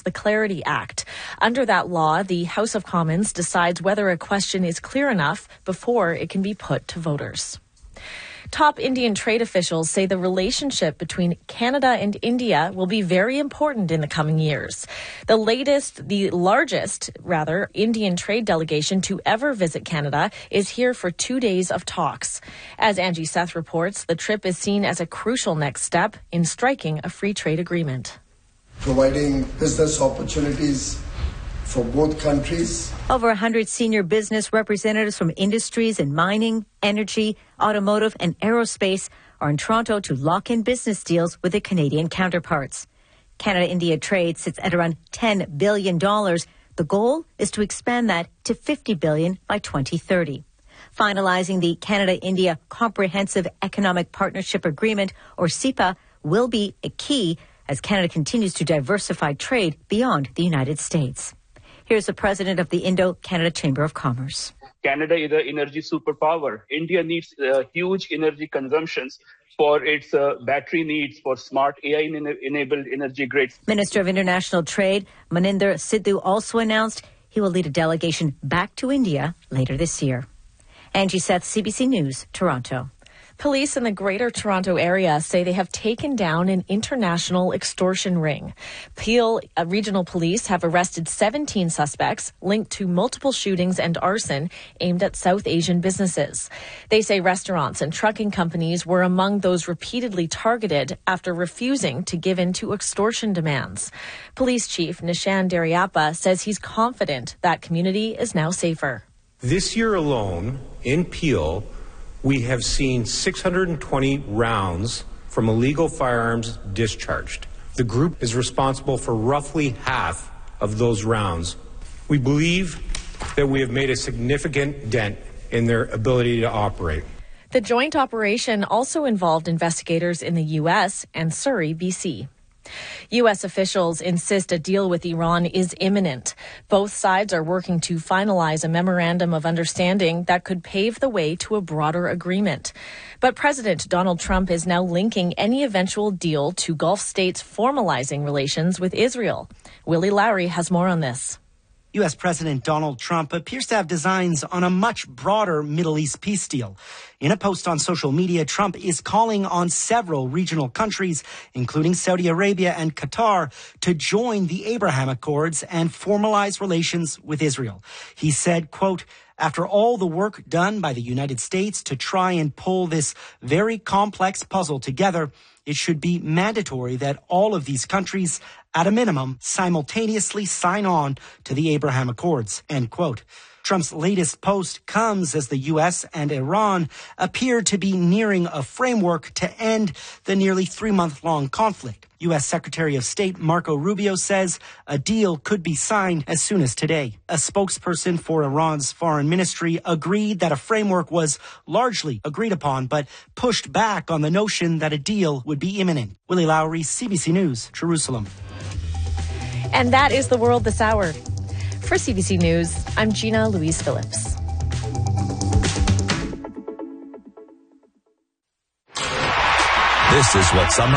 the Clarity Act. Under that law, the House of Commons decides whether a question is clear enough before it can be put to voters. Top Indian trade officials say the relationship between Canada and India will be very important in the coming years. The largest Indian trade delegation to ever visit Canada is here for 2 days of talks. As Angie Seth reports, the trip is seen as a crucial next step in striking a free trade agreement. Providing business opportunities for both countries. Over 100 senior business representatives from industries in mining, energy, automotive and aerospace are in Toronto to lock in business deals with their Canadian counterparts. Canada-India trade sits at around $10 billion. The goal is to expand that to $50 billion by 2030. Finalizing the Canada-India Comprehensive Economic Partnership Agreement, or CEPA, will be a key as Canada continues to diversify trade beyond the United States. Here's the president of the Indo-Canada Chamber of Commerce. Canada is an energy superpower. India needs huge energy consumptions for its battery needs, for smart AI-enabled energy grids. Minister of International Trade, Maninder Sidhu, also announced he will lead a delegation back to India later this year. Angie Seth, CBC News, Toronto. Police in the Greater Toronto Area say they have taken down an international extortion ring. Peel Regional Police have arrested 17 suspects linked to multiple shootings and arson aimed at South Asian businesses. They say restaurants and trucking companies were among those repeatedly targeted after refusing to give in to extortion demands. Police Chief Nishan Dariappa says he's confident that community is now safer. This year alone, in Peel, we have seen 620 rounds from illegal firearms discharged. The group is responsible for roughly half of those rounds. We believe that we have made a significant dent in their ability to operate. The joint operation also involved investigators in the U.S. and Surrey, BC. U.S. officials insist a deal with Iran is imminent. Both sides are working to finalize a memorandum of understanding that could pave the way to a broader agreement. But President Donald Trump is now linking any eventual deal to Gulf states formalizing relations with Israel. Willie Lowry has more on this. U.S. President Donald Trump appears to have designs on a much broader Middle East peace deal. In a post on social media, Trump is calling on several regional countries, including Saudi Arabia and Qatar, to join the Abraham Accords and formalize relations with Israel. He said, quote, "After all the work done by the United States to try and pull this very complex puzzle together, it should be mandatory that all of these countries, at a minimum, simultaneously sign on to the Abraham Accords," end quote. Trump's latest post comes as the U.S. and Iran appear to be nearing a framework to end the nearly 3-month-long conflict. U.S. Secretary of State Marco Rubio says a deal could be signed as soon as today. A spokesperson for Iran's foreign ministry agreed that a framework was largely agreed upon, but pushed back on the notion that a deal would be imminent. Willie Lowry, CBC News, Jerusalem. And that is the world this hour. For CBC News, I'm Gina Louise Phillips. This is what summer